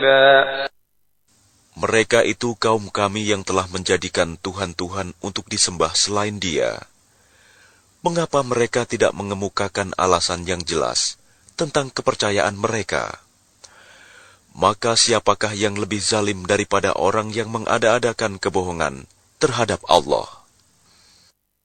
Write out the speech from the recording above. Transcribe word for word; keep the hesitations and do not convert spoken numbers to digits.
كذبا. Mereka itu kaum kami yang telah menjadikan Tuhan-Tuhan untuk disembah selain Dia. Mengapa mereka tidak mengemukakan alasan yang jelas tentang kepercayaan mereka? Maka siapakah yang lebih zalim daripada orang yang mengada-adakan kebohongan terhadap Allah?